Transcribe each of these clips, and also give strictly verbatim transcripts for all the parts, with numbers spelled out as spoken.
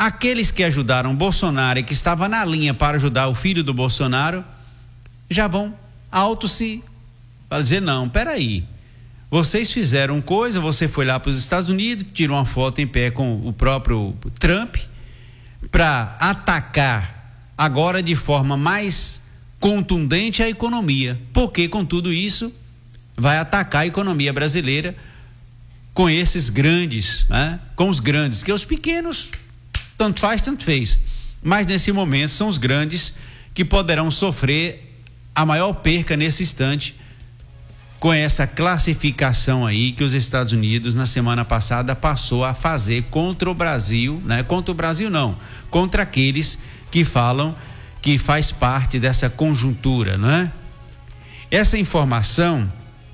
aqueles que ajudaram Bolsonaro e que estavam na linha para ajudar o filho do Bolsonaro, já vão auto se dizer, não, peraí, vocês fizeram coisa, você foi lá para os Estados Unidos, tirou uma foto em pé com o próprio Trump, para atacar agora de forma mais contundente a economia, porque com tudo isso vai atacar a economia brasileira com esses grandes, né? Com os grandes, que os pequenos tanto faz, tanto fez, mas nesse momento são os grandes que poderão sofrer a maior perca nesse instante com essa classificação aí que os Estados Unidos na semana passada passou a fazer contra o Brasil, né? Contra o Brasil não, contra aqueles que falam que faz parte dessa conjuntura, não é? Essa informação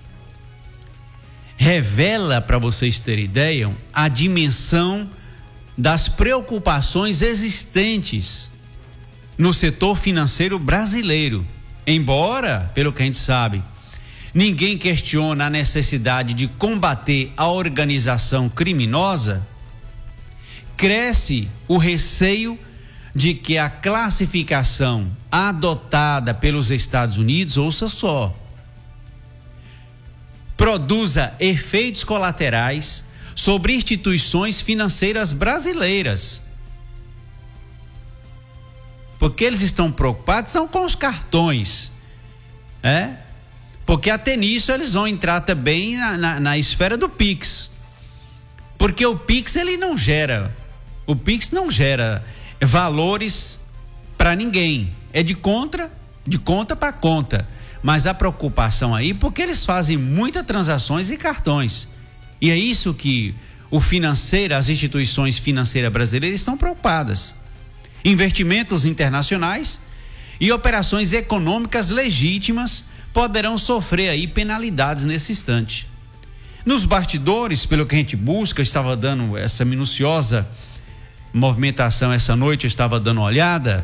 revela, para vocês terem ideia, a dimensão das preocupações existentes no setor financeiro brasileiro. Embora, pelo que a gente sabe, ninguém questiona a necessidade de combater a organização criminosa, cresce o receio de que a classificação adotada pelos Estados Unidos, ouça só, produza efeitos colaterais sobre instituições financeiras brasileiras. Porque eles estão preocupados são com os cartões, é? Porque até nisso eles vão entrar também na, na, na esfera do Pix. Porque o Pix ele não gera, o Pix não gera valores para ninguém. É de conta, de conta para conta. Mas a preocupação aí, porque eles fazem muitas transações e cartões. E é isso que o financeiro, as instituições financeiras brasileiras estão preocupadas. Investimentos internacionais e operações econômicas legítimas poderão sofrer aí penalidades nesse instante. Nos bastidores, pelo que a gente busca, eu estava dando essa minuciosa movimentação essa noite, eu estava dando uma olhada,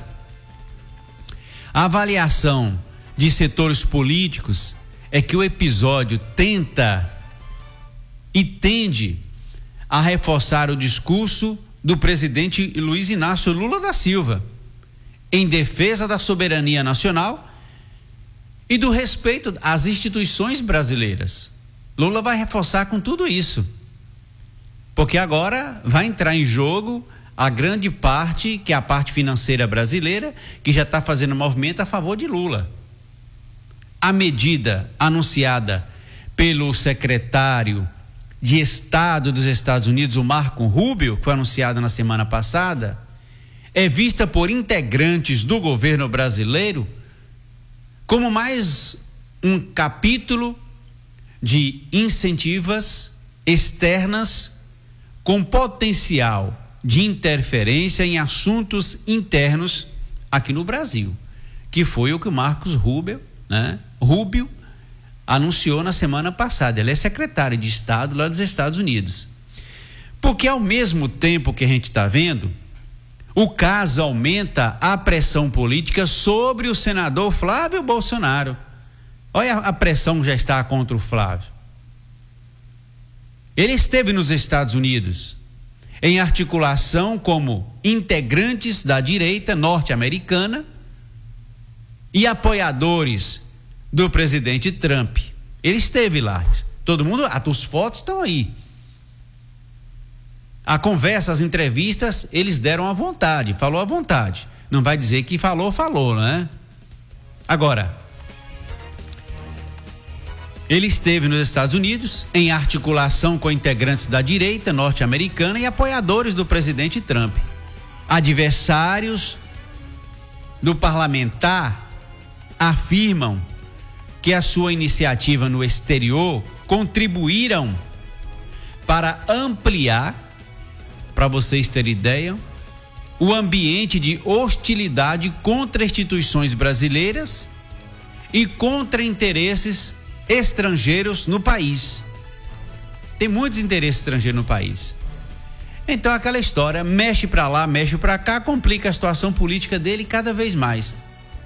a avaliação de setores políticos é que o episódio tenta e tende a reforçar o discurso do presidente Luiz Inácio Lula da Silva em defesa da soberania nacional e do respeito às instituições brasileiras. Lula vai reforçar com tudo isso, porque agora vai entrar em jogo a grande parte, que é a parte financeira brasileira, que já está fazendo movimento a favor de Lula. A medida anunciada pelo secretário de Estado dos Estados Unidos, o Marco Rubio, que foi anunciada na semana passada, é vista por integrantes do governo brasileiro como mais um capítulo de incentivas externas com potencial de interferência em assuntos internos aqui no Brasil, que foi o que o Marcos Rubio, né, Rubio anunciou na semana passada. Ele é secretário de Estado lá dos Estados Unidos. Porque ao mesmo tempo que a gente está vendo, o caso aumenta a pressão política sobre o senador Flávio Bolsonaro. Olha, a pressão já está contra o Flávio. Ele esteve nos Estados Unidos em articulação como integrantes da direita norte-americana e apoiadores do presidente Trump. Ele esteve lá. Todo mundo, as fotos estão aí. A conversa, as entrevistas, eles deram à vontade, falou à vontade. Não vai dizer que falou, falou, né? Agora, ele esteve nos Estados Unidos em articulação com integrantes da direita norte-americana e apoiadores do presidente Trump. Adversários do parlamentar afirmam que a sua iniciativa no exterior contribuíram para ampliar, para vocês terem ideia, o ambiente de hostilidade contra instituições brasileiras e contra interesses estrangeiros no país. Tem muitos interesses estrangeiros no país. Então aquela história, mexe para lá, mexe para cá, complica a situação política dele cada vez mais.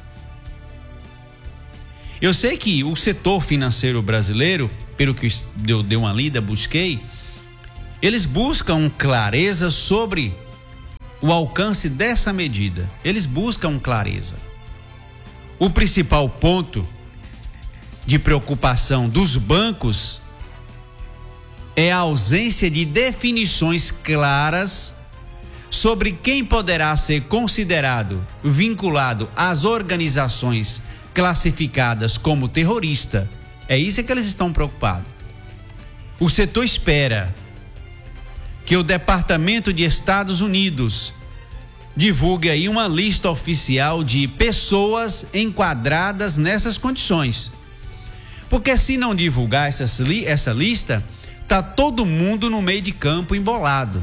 Eu sei que o setor financeiro brasileiro, pelo que eu dei uma lida, busquei, eles buscam clareza sobre o alcance dessa medida. Eles buscam clareza. O principal ponto de preocupação dos bancos é a ausência de definições claras sobre quem poderá ser considerado vinculado às organizações classificadas como terrorista. É isso que eles estão preocupados. O setor espera que o Departamento de Estados Unidos divulgue aí uma lista oficial de pessoas enquadradas nessas condições. Porque se não divulgar essas, essa lista, tá todo mundo no meio de campo embolado.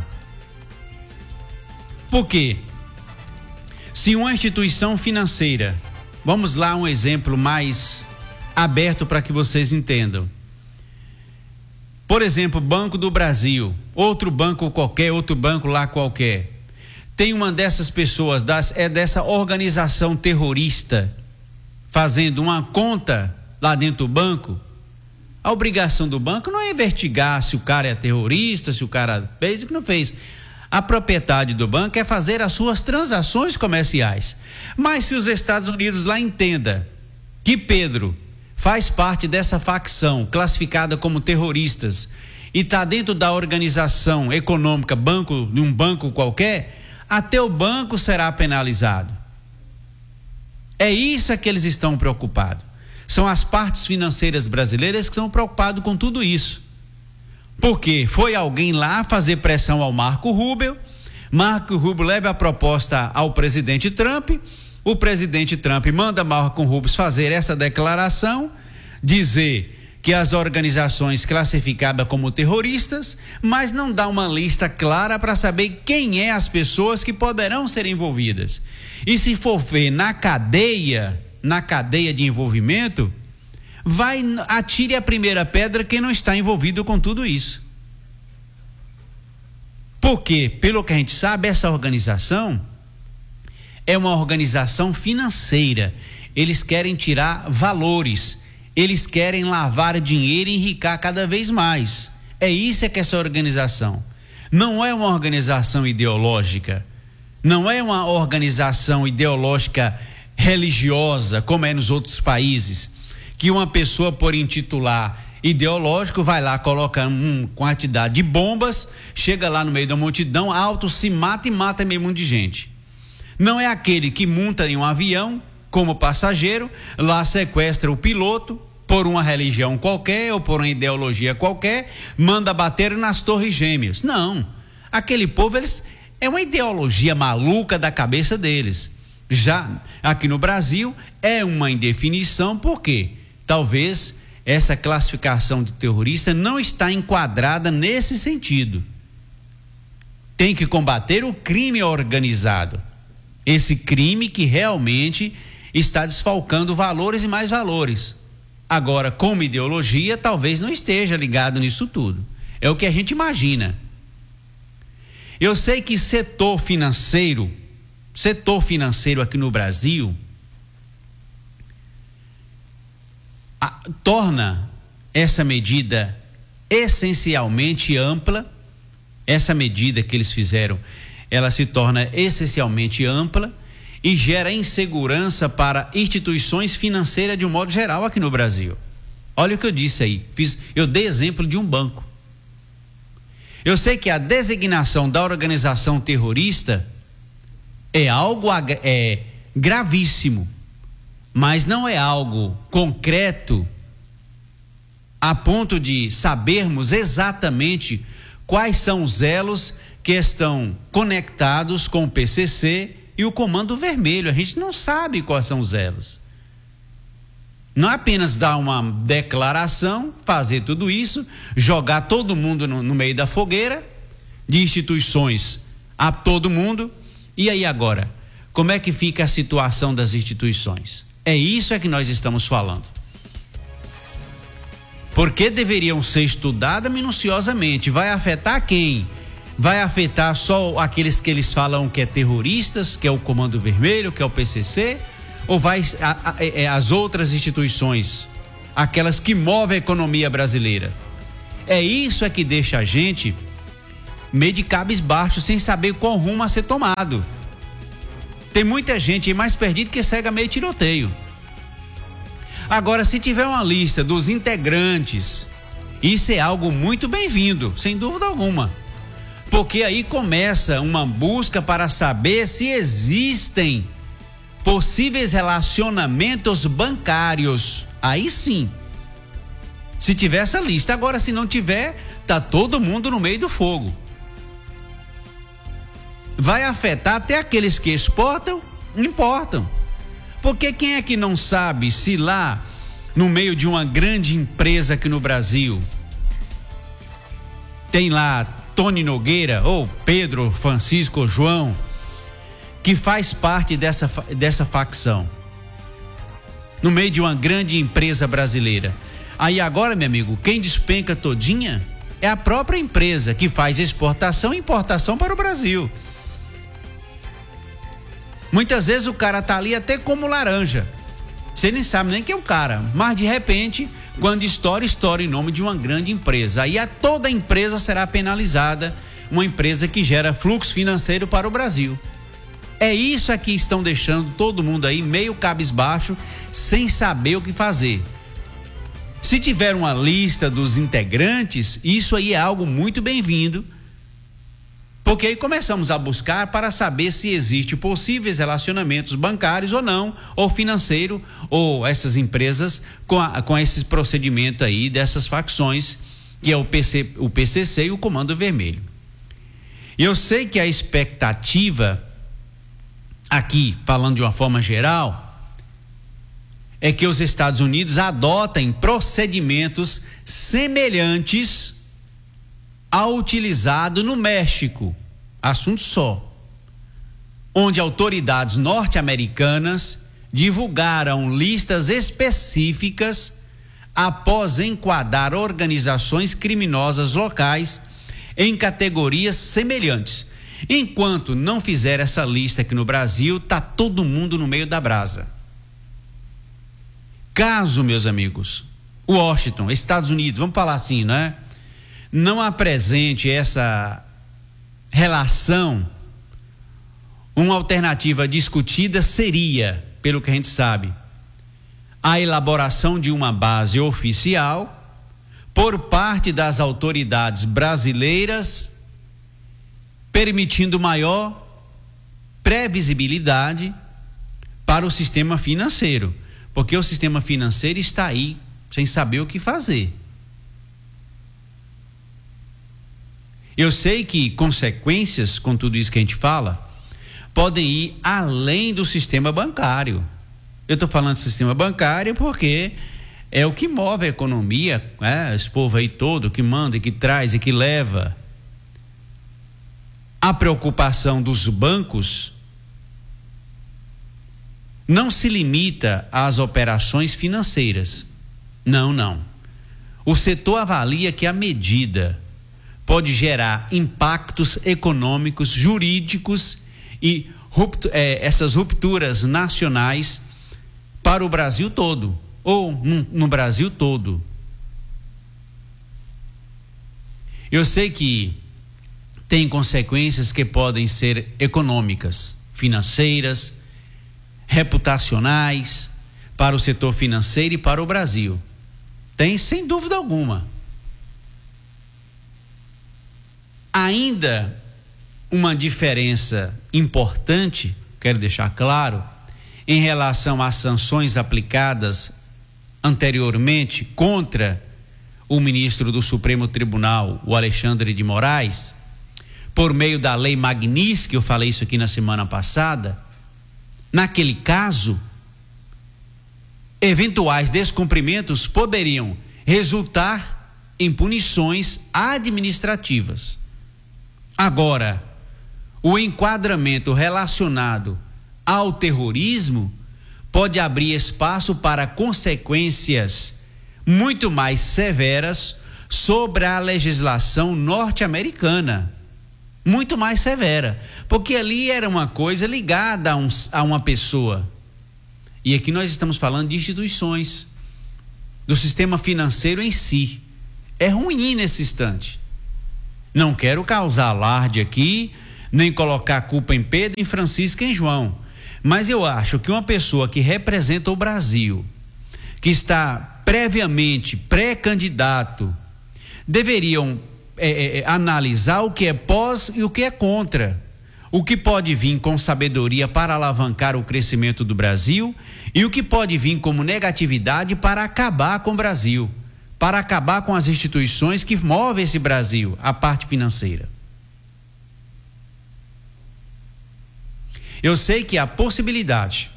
Por quê? Se uma instituição financeira, vamos lá um exemplo mais aberto para que vocês entendam. Por exemplo, Banco do Brasil, outro banco qualquer, outro banco lá qualquer, tem uma dessas pessoas, das, é dessa organização terrorista, fazendo uma conta lá dentro do banco, a obrigação do banco não é investigar se o cara é terrorista, se o cara fez o que não fez. A propriedade do banco é fazer as suas transações comerciais. Mas se os Estados Unidos lá entendam que Pedro faz parte dessa facção classificada como terroristas e está dentro da organização econômica banco de um banco qualquer, até o banco será penalizado. É isso é que eles estão preocupados. São as partes financeiras brasileiras que estão preocupadas com tudo isso. Porque foi alguém lá fazer pressão ao Marco Rubio, Marco Rubio leva a proposta ao presidente Trump, o presidente Trump manda Marco Rubio fazer essa declaração, dizer que as organizações classificadas como terroristas, mas não dá uma lista clara para saber quem é as pessoas que poderão ser envolvidas. E se for ver na cadeia, na cadeia de envolvimento, vai, atire a primeira pedra quem não está envolvido com tudo isso. Porque, pelo que a gente sabe, essa organização é uma organização financeira. Eles querem tirar valores, eles querem lavar dinheiro e enricar cada vez mais. É isso que é essa organização. Não é uma organização ideológica, não é uma organização ideológica religiosa, como é nos outros países, que uma pessoa, por intitular ideológico, vai lá, coloca uma quantidade de bombas, chega lá no meio da multidão, alto, se mata e mata meio mundo de gente. Não é aquele que monta em um avião como passageiro, lá sequestra o piloto por uma religião qualquer ou por uma ideologia qualquer, manda bater nas torres gêmeas. Não, aquele povo, eles, é uma ideologia maluca da cabeça deles. Já aqui no Brasil é uma indefinição, porque talvez essa classificação de terrorista não está enquadrada nesse sentido. Tem que combater o crime organizado, esse crime que realmente está desfalcando valores e mais valores. Agora, como ideologia, talvez não esteja ligado nisso tudo. É o que a gente imagina. Eu sei que setor financeiro Setor financeiro aqui no Brasil a, torna essa medida essencialmente ampla. Essa medida que eles fizeram, ela se torna essencialmente ampla e gera insegurança para instituições financeiras de um modo geral aqui no Brasil. Olha o que eu disse aí, fiz, eu dei exemplo de um banco. Eu sei que a designação da organização terrorista é algo é, gravíssimo, mas não é algo concreto a ponto de sabermos exatamente quais são os elos que estão conectados com o P C C e o Comando Vermelho. A gente não sabe quais são os elos. Não é apenas dar uma declaração, fazer tudo isso, jogar todo mundo no, no meio da fogueira, de instituições a todo mundo. E aí agora, como é que fica a situação das instituições? É isso é que nós estamos falando. Porque deveriam ser estudadas minuciosamente. Vai afetar quem? Vai afetar só aqueles que eles falam que é terroristas, que é o Comando Vermelho, que é o P C C? Ou vai a, a, a, as outras instituições, aquelas que movem a economia brasileira? É isso é que deixa a gente meio de cabisbaixo, sem saber qual rumo a ser tomado. Tem muita gente aí mais perdida que segue a meio tiroteio. Agora, se tiver uma lista dos integrantes, isso é algo muito bem-vindo, sem dúvida alguma. Porque aí começa uma busca para saber se existem possíveis relacionamentos bancários. Aí sim. Se tiver essa lista. Agora, se não tiver, tá todo mundo no meio do fogo. Vai afetar até aqueles que exportam, importam. Porque quem é que não sabe se lá, no meio de uma grande empresa aqui no Brasil, tem lá Tony Nogueira, ou Pedro, Francisco, ou João, que faz parte dessa, dessa facção, no meio de uma grande empresa brasileira. Aí agora, meu amigo, quem despenca todinha é a própria empresa que faz exportação e importação para o Brasil. Muitas vezes o cara tá ali até como laranja. Você nem sabe nem quem é o cara, mas de repente, quando estoura, estoura em nome de uma grande empresa. Aí a toda empresa será penalizada, uma empresa que gera fluxo financeiro para o Brasil. É isso aqui que estão deixando todo mundo aí meio cabisbaixo, sem saber o que fazer. Se tiver uma lista dos integrantes, isso aí é algo muito bem-vindo, porque aí começamos a buscar para saber se existe possíveis relacionamentos bancários ou não, ou financeiro, ou essas empresas com, a, com esse procedimento aí dessas facções, que é o, P C, o P C C e o Comando Vermelho. Eu sei que a expectativa aqui, falando de uma forma geral, é que os Estados Unidos adotem procedimentos semelhantes ao utilizado no México, assunto só, onde autoridades norte-americanas divulgaram listas específicas após enquadrar organizações criminosas locais em categorias semelhantes. Enquanto não fizer essa lista aqui no Brasil, tá todo mundo no meio da brasa. Caso, meus amigos, Washington, Estados Unidos, vamos falar assim, né? Não apresente essa relação, uma alternativa discutida seria, pelo que a gente sabe, a elaboração de uma base oficial por parte das autoridades brasileiras, permitindo maior previsibilidade para o sistema financeiro, porque o sistema financeiro está aí sem saber o que fazer. Eu sei que consequências com tudo isso que a gente fala podem ir além do sistema bancário. Eu estou falando de sistema bancário porque é o que move a economia, né? Esse povo aí todo que manda, que traz e que leva. A preocupação dos bancos não se limita às operações financeiras. Não, não. O setor avalia que a medida pode gerar impactos econômicos, jurídicos e ruptu- é, essas rupturas nacionais para o Brasil todo, ou no, no Brasil todo. Eu sei que tem consequências que podem ser econômicas, financeiras, reputacionais, para o setor financeiro e para o Brasil. Tem, sem dúvida alguma. Ainda uma diferença importante, quero deixar claro, em relação às sanções aplicadas anteriormente contra o ministro do Supremo Tribunal, o Alexandre de Moraes, por meio da Lei Magnitsky, eu falei isso aqui na semana passada. Naquele caso, eventuais descumprimentos poderiam resultar em punições administrativas. Agora, o enquadramento relacionado ao terrorismo pode abrir espaço para consequências muito mais severas sobre a legislação norte-americana. Muito mais severa, porque ali era uma coisa ligada a, um, a uma pessoa. E aqui nós estamos falando de instituições, do sistema financeiro em si. É ruim nesse instante. Não quero causar alarde aqui, nem colocar a culpa em Pedro, em Francisco e em João. Mas eu acho que uma pessoa que representa o Brasil, que está previamente pré-candidato, deveriam é, é, analisar o que é pós e o que é contra. O que pode vir com sabedoria para alavancar o crescimento do Brasil e o que pode vir como negatividade para acabar com o Brasil, para acabar com as instituições que movem esse Brasil, a parte financeira. Eu sei que há possibilidade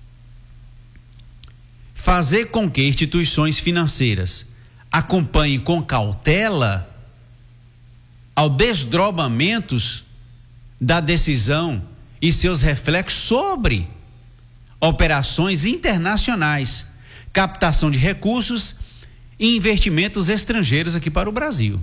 fazer com que instituições financeiras acompanhem com cautela ao desdobramentos da decisão e seus reflexos sobre operações internacionais, captação de recursos e investimentos estrangeiros aqui para o Brasil.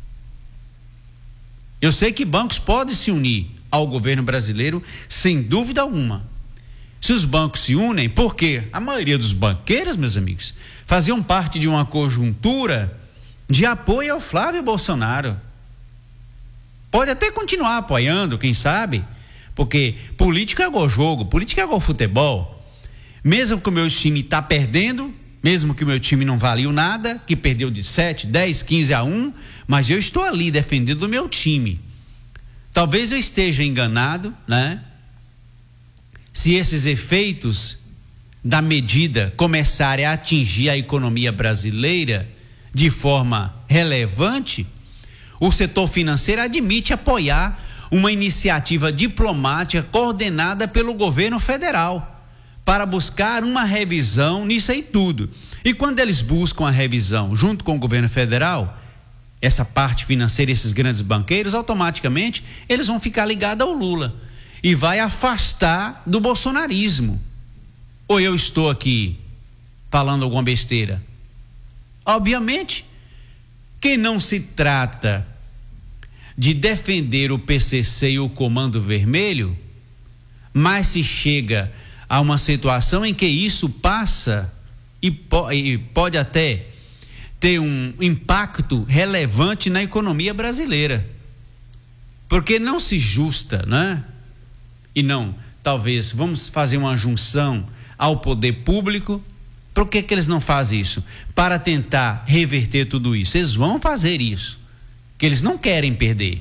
Eu sei que bancos podem se unir ao governo brasileiro, sem dúvida alguma. Se os bancos se unem, porque a maioria dos banqueiros, meus amigos, faziam parte de uma conjuntura de apoio ao Flávio Bolsonaro. Pode até continuar apoiando, quem sabe, porque política é igual jogo, política é igual futebol. Mesmo que o meu time está perdendo, mesmo que o meu time não valeu nada, que perdeu de sete, dez, quinze a um, mas eu estou ali defendendo o meu time. Talvez eu esteja enganado, né? Se esses efeitos da medida começarem a atingir a economia brasileira de forma relevante, o setor financeiro admite apoiar uma iniciativa diplomática coordenada pelo governo federal para buscar uma revisão nisso aí tudo. E quando eles buscam a revisão junto com o governo federal, essa parte financeira, esses grandes banqueiros, automaticamente eles vão ficar ligados ao Lula e vai afastar do bolsonarismo. Ou eu estou aqui falando alguma besteira? Obviamente que não se trata de defender o P C C e o Comando Vermelho, mas se chega a uma situação em que isso passa e, po- e pode até ter um impacto relevante na economia brasileira, porque não se justa, né? E não, talvez, vamos fazer uma junção ao poder público. Por que que eles não fazem isso? Para tentar reverter tudo isso. Eles vão fazer isso, que eles não querem perder.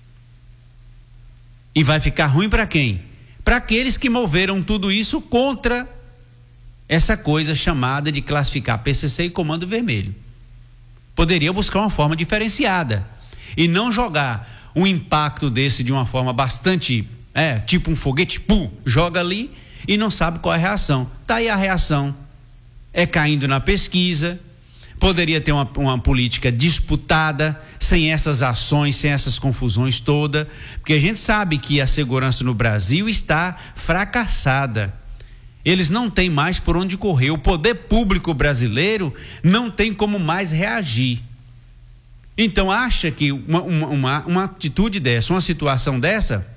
E vai ficar ruim para quem? Para aqueles que moveram tudo isso contra essa coisa chamada de classificar P C C e Comando Vermelho. Poderia buscar uma forma diferenciada e não jogar um impacto desse de uma forma bastante, é, tipo um foguete, pum, joga ali e não sabe qual é a reação. Tá aí a reação, é caindo na pesquisa. Poderia ter uma, uma política disputada, sem essas ações, sem essas confusões todas, porque a gente sabe que a segurança no Brasil está fracassada. Eles não têm mais por onde correr. O poder público brasileiro não tem como mais reagir. Então acha que uma, uma, uma atitude dessa, uma situação dessa,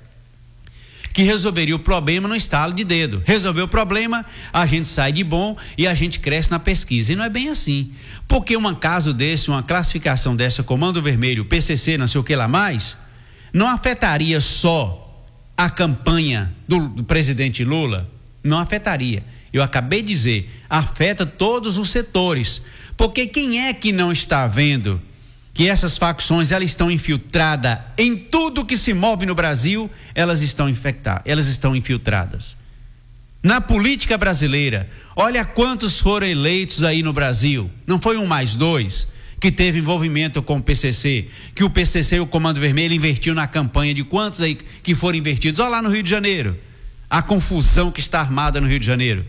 que resolveria o problema no estalo de dedo. Resolveu o problema, a gente sai de bom e a gente cresce na pesquisa. E não é bem assim. Porque um caso desse, uma classificação dessa, Comando Vermelho, P C C, não sei o que lá mais, não afetaria só a campanha do, do presidente Lula. Não afetaria. Eu acabei de dizer, afeta todos os setores. Porque quem é que não está vendo que essas facções, elas estão infiltradas em tudo que se move no Brasil, elas estão infectadas, elas estão infiltradas. Na política brasileira, olha quantos foram eleitos aí no Brasil. Não foi um mais dois que teve envolvimento com o P C C, que o P C C e o Comando Vermelho investiu na campanha, de quantos aí que foram investidos? Olha lá no Rio de Janeiro, a confusão que está armada no Rio de Janeiro.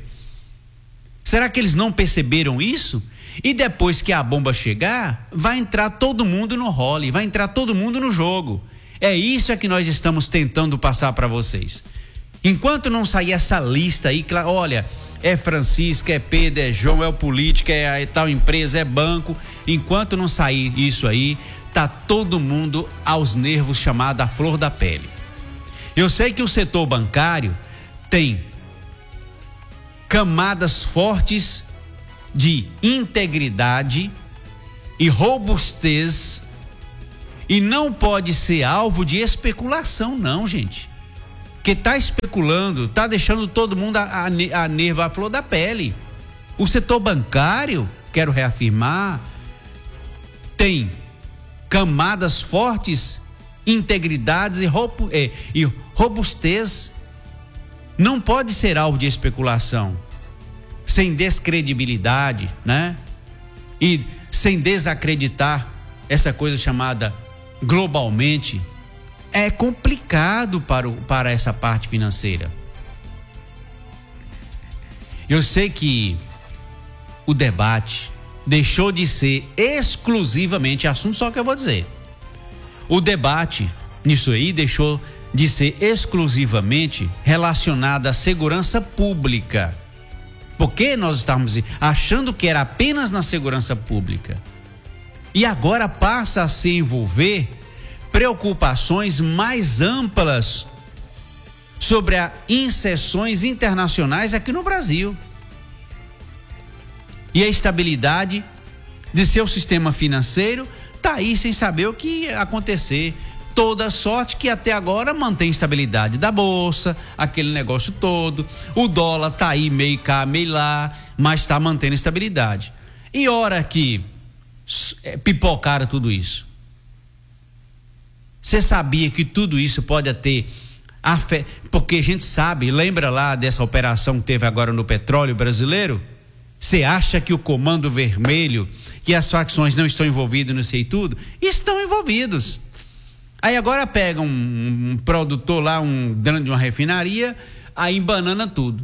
Será que eles não perceberam isso? E depois que a bomba chegar, vai entrar todo mundo no role, vai entrar todo mundo no jogo. É isso é que nós estamos tentando passar para vocês. Enquanto não sair essa lista aí, olha, é Francisco, é Pedro, é João, é o político, é, é tal empresa, é banco. Enquanto não sair isso aí, tá todo mundo aos nervos, chamado a flor da pele. Eu sei que o setor bancário tem camadas fortes de integridade e robustez E não pode ser alvo de especulação, não, gente. Porque tá especulando, tá deixando todo mundo a, a, a nerva à flor da pele. O setor bancário, quero reafirmar, tem camadas fortes, integridades e, robu, é, e robustez. Não pode ser alvo de especulação, sem descredibilidade, né? E sem desacreditar essa coisa chamada globalmente. É complicado para, o, para essa parte financeira. Eu sei que o debate deixou de ser exclusivamente assunto, só que eu vou dizer. O debate nisso aí deixou de ser exclusivamente relacionado à segurança pública. Porque nós estávamos achando que era apenas na segurança pública. E agora passa a se envolver preocupações mais amplas sobre as inserções internacionais aqui no Brasil. E a estabilidade de seu sistema financeiro está aí sem saber o que ia acontecer. Toda sorte que até agora mantém estabilidade da bolsa, aquele negócio todo. O dólar está aí meio cá, meio lá, mas está mantendo estabilidade. E hora que pipocaram tudo isso? Você sabia que tudo isso pode ter a fé, porque a gente sabe, lembra lá dessa operação que teve agora no petróleo brasileiro? Você acha que o Comando Vermelho, que as facções não estão envolvidas nisso aí tudo? Estão envolvidos. Aí agora pega um, um produtor lá, um dono de uma refinaria, aí embanana tudo.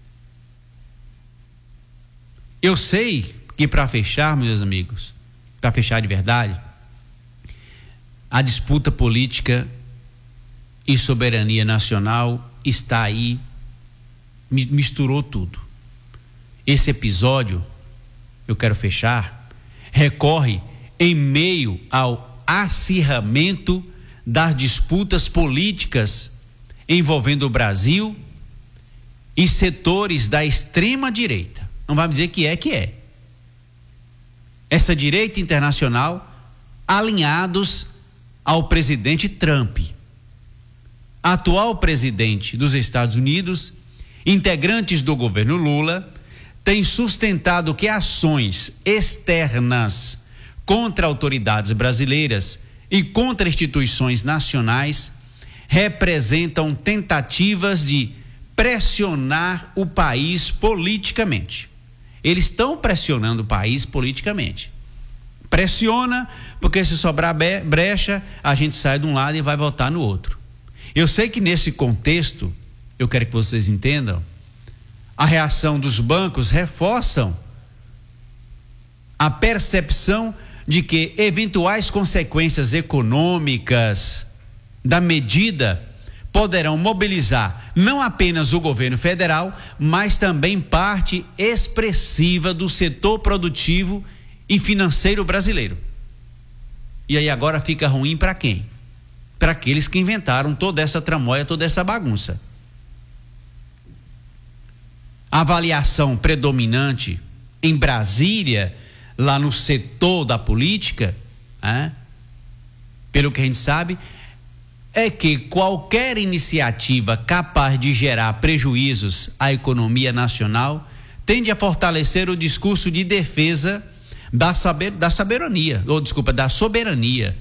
Eu sei que para fechar, meus amigos, para fechar de verdade, a disputa política e soberania nacional está aí, misturou tudo. Esse episódio, eu quero fechar, recorre em meio ao acirramento das disputas políticas envolvendo o Brasil e setores da extrema direita. Não vai me dizer que é que é. Essa direita internacional alinhados ao presidente Trump. Atual presidente dos Estados Unidos, integrantes do governo Lula, têm sustentado que ações externas contra autoridades brasileiras e contra instituições nacionais representam tentativas de pressionar o país politicamente. Eles estão pressionando o país politicamente. Pressiona, porque se sobrar brecha, a gente sai de um lado e vai votar no outro. Eu sei que nesse contexto, eu quero que vocês entendam, a reação dos bancos reforçam a percepção de que eventuais consequências econômicas da medida poderão mobilizar não apenas o governo federal, mas também parte expressiva do setor produtivo e financeiro brasileiro. E aí agora fica ruim para quem? Para aqueles que inventaram toda essa tramóia, toda essa bagunça. A avaliação predominante em Brasília, lá no setor da política, é, pelo que a gente sabe, é que qualquer iniciativa capaz de gerar prejuízos à economia nacional tende a fortalecer o discurso de defesa da, saber, da soberania, ou desculpa, da soberania,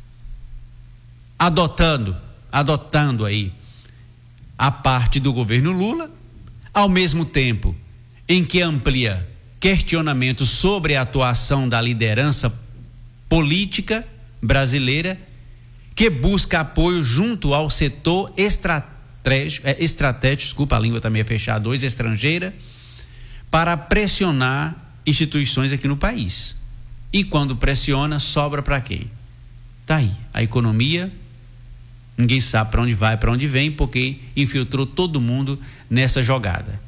adotando, adotando aí a parte do governo Lula, ao mesmo tempo em que amplia questionamentos sobre a atuação da liderança política brasileira, que busca apoio junto ao setor estratégico, é, estratégico, desculpa, a língua também é fechada, dois, estrangeira, para pressionar instituições aqui no país. E quando pressiona, sobra para quem? Tá aí, a economia, ninguém sabe para onde vai, para onde vem, porque infiltrou todo mundo nessa jogada.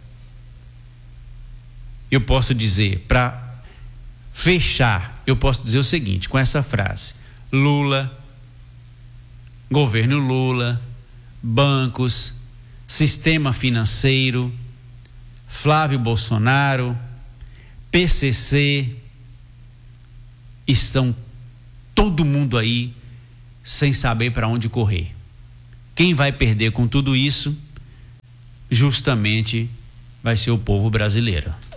Eu posso dizer, para fechar, eu posso dizer o seguinte, com essa frase: Lula, governo Lula, bancos, sistema financeiro, Flávio Bolsonaro, P C C, estão todo mundo aí sem saber para onde correr. Quem vai perder com tudo isso, justamente, vai ser o povo brasileiro.